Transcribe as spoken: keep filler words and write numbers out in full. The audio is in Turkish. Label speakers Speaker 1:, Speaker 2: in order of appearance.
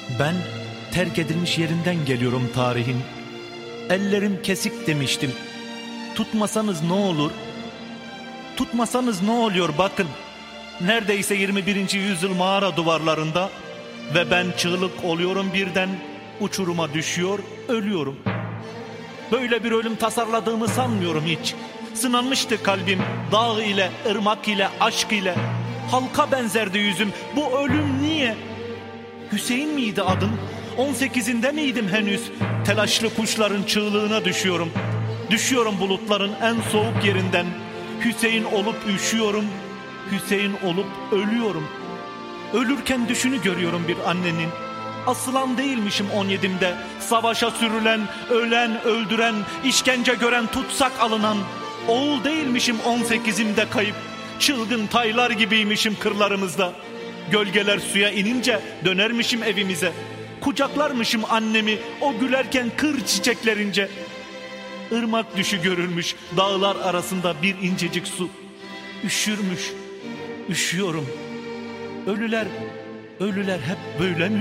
Speaker 1: Ben terk edilmiş yerinden geliyorum tarihin. Ellerim kesik demiştim. Tutmasanız ne olur? Tutmasanız ne oluyor bakın. Neredeyse yirmi birinci yüzyıl mağara duvarlarında ve ben çığlık oluyorum birden, uçuruma düşüyor, ölüyorum. Böyle bir ölüm tasarladığımı sanmıyorum hiç. Sınanmıştı kalbim dağ ile, ırmak ile, aşk ile. Halka benzerdi yüzüm. Bu ölüm niye? Hüseyin miydi adım? on sekizinde miydim henüz? Telaşlı kuşların çığlığına düşüyorum. Düşüyorum bulutların en soğuk yerinden. Hüseyin olup üşüyorum. Hüseyin olup ölüyorum. Ölürken düşünü görüyorum bir annenin. Asılan değilmişim on yedimde. Savaşa sürülen, ölen, öldüren, işkence gören, tutsak alınan. Oğul değilmişim on sekizimde kayıp. Çılgın taylar gibiymişim kırlarımızda. Gölgeler suya inince dönermişim evimize. Kucaklarmışım annemi o gülerken kır çiçeklerince. Irmak düşü görülmüş dağlar arasında bir incecik su. Üşürmüş, üşüyorum. Ölüler, ölüler hep böyle mi?